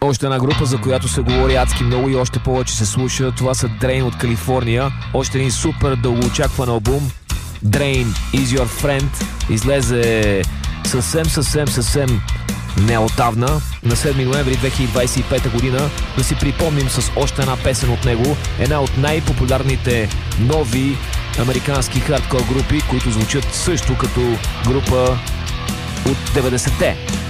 Още една група, за която се говори адски много и още повече се слуша. Това са Drain от Калифорния. Още един супер дългоочакван албум. Drain is your friend. Излезе съвсем неотдавна, на 7 ноември 2025 година. Да си припомним с още една песен от него. Една от най-популярните нови американски хардкор групи, които звучат също като група от 90-те.